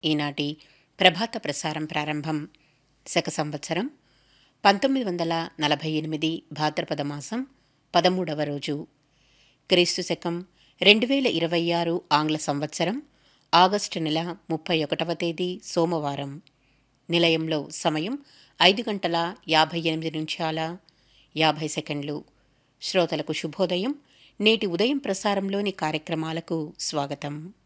ఈనాటి ప్రభాత ప్రసారం ప్రారంభం. శక సంవత్సరం 1948 భాద్రపద మాసం 13వ రోజు, క్రీస్తు శకం 2026 ఆంగ్ల సంవత్సరం ఆగస్టు నెల 31వ తేదీ సోమవారం. నిలయంలో సమయం 5:58 శ్రోతలకు శుభోదయం. నేటి ఉదయం ప్రసారంలోని కార్యక్రమాలకు స్వాగతం.